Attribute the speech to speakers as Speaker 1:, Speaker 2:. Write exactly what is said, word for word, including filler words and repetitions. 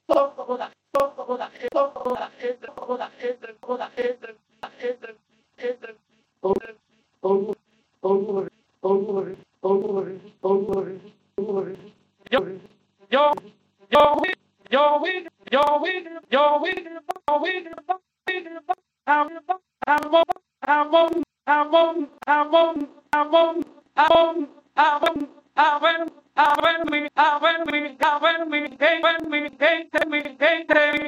Speaker 1: Yo, yo, yo, we, yo, we, yo, we, yo, we, I'm, I'm on, I'm on, I'm on, I'm on, I'm on, I'm on, I'm on, I when, I when me, I when me, I when me, hey, when me, hey, tell me, hey, tell me.